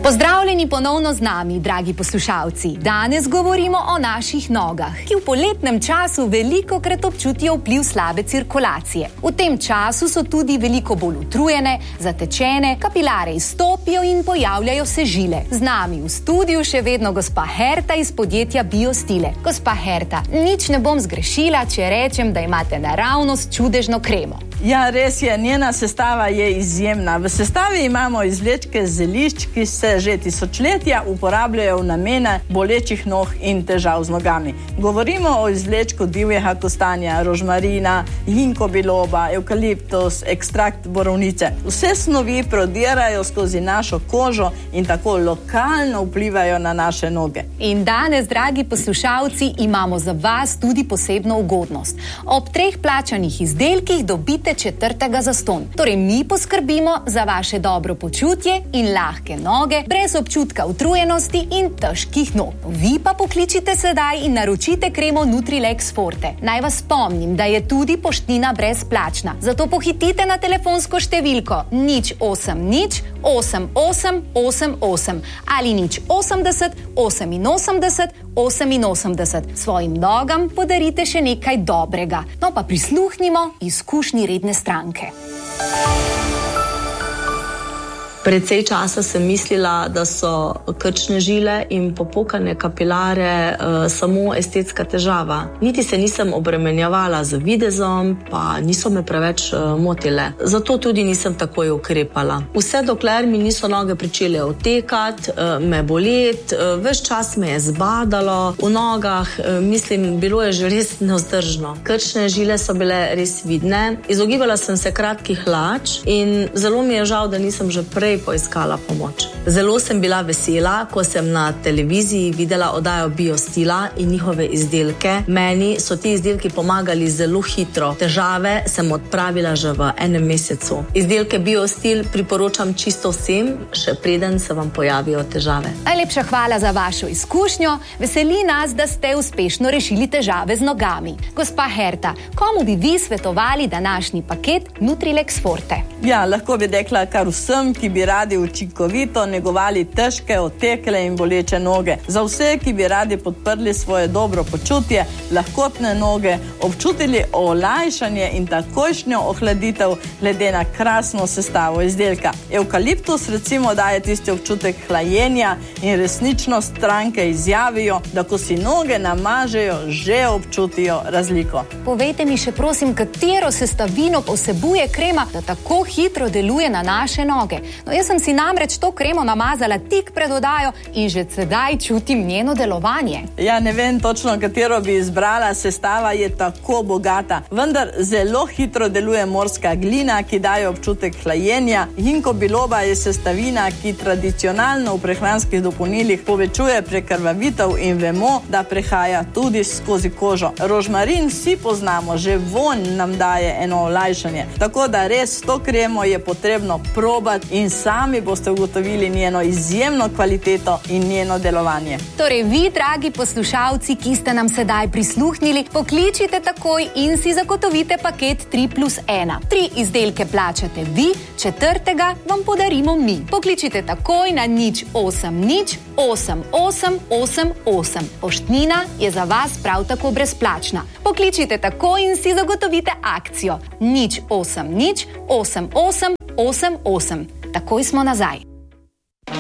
Pozdravljeni ponovno z nami, dragi poslušalci. Danes govorimo o naših nogah, ki v poletnem času velikokrat občutijo vpliv slabe cirkulacije. V tem času so tudi veliko bolj utrujene, zatečene, kapilare izstopijo in pojavljajo se žile. Z nami v studiu še vedno gospa Herta iz podjetja Biostile. Gospa Herta, nič ne bom zgrešila, če rečem, da imate naravnost čudežno kremo. Ja, res je, njena sestava je izjemna. V sestavi imamo izvlečke zelišč, ki se že tisočletja uporabljajo v namene bolečih nog in težav z nogami. Govorimo o izvlečku divjega kostanja, rožmarina, ginkgo biloba, evkaliptus, ekstrakt borovnice. Vse snovi prodirajo skozi našo kožo in tako lokalno vplivajo na naše noge. In danes, dragi poslušalci, imamo za vas tudi posebno ugodnost. Ob 3 plačanih izdelkih dobite 4. zastonj. Torej, mi poskrbimo za vaše dobro počutje in lahke noge, brez občutka utrujenosti in težkih nog. Vi pa pokličite sedaj in naročite kremo Nutrilex Forte. Naj vas spomnim, da je tudi poštnina brezplačna. Zato pohitite na telefonsko številko 080 8888 ali 080 88 88. Svojim nogam podarite še nekaj dobrega. No pa prisluhnimo izkušnji redne stranke. Precej časa sem mislila, da so krčne žile in popokane kapilare samo estetska težava. Niti se nisem obremenjevala z videzom, pa niso me preveč motile. Zato tudi nisem takoj ukrepala. Vse dokler mi niso noge pričele otekati, me boleti, ves čas me je zbadalo v nogah, mislim, bilo je že res nevzdržno. Krčne žile so bile res vidne, izogibala sem se kratkih hlač in zelo mi je žal, da nisem že prej poiskala pomoč. Zelo sem bila vesela, ko sem na televiziji videla oddajo Biostila in njihove izdelke. Meni so ti izdelki pomagali zelo hitro. Težave sem odpravila že v 1 mesecu. Izdelke Biostil priporočam čisto vsem, še preden se vam pojavijo težave. Najlepša hvala za vašo izkušnjo. Veseli nas, da ste uspešno rešili težave z nogami. Gospa Herta, komu bi vi svetovali današnji paket Nutrilex Forte? Ja, lahko bi rekla kar vsem, ki bi radi učinkovito negovali težke, otekle in boleče noge. Za vse, ki bi radi podprli svoje dobro počutje, lahkotne noge, občutili olajšanje in takojšnjo ohladitev glede na krasno sestavo izdelka. Evkaliptus recimo daje tisti občutek hlajenja in resnično stranke izjavijo, da ko si noge namažejo, že občutijo razliko. Povejte mi še prosim, katero sestavino vsebuje krema, da tako hitro deluje na naše noge. No, jaz sem si namreč to kremo namazala tik pred oddajo in že sedaj čutim njeno delovanje. Ja, ne vem točno, katero bi izbrala, sestava je tako bogata, vendar zelo hitro deluje morska glina, ki daje občutek hlajenja. Ginkgo biloba je sestavina, ki tradicionalno v prehranskih dopolnilih povečuje prekrvavitev in vemo, da prehaja tudi skozi kožo. Rožmarin vsi poznamo, že vonj nam daje eno olajšanje. Tako da res to kremo je potrebno probati in sami boste ugotovili njeno izjemno kvaliteto in njeno delovanje. Torej, vi, dragi poslušalci, ki ste nam sedaj prisluhnili, pokličite takoj in si zagotovite paket 3+1. 3 izdelke plačate vi, 4. vam podarimo mi. Pokličite takoj na 080 8888. Poštnina je za vas prav tako brezplačna. Pokličite takoj in si zagotovite akcijo 080 8888. Takoj smo nazaj.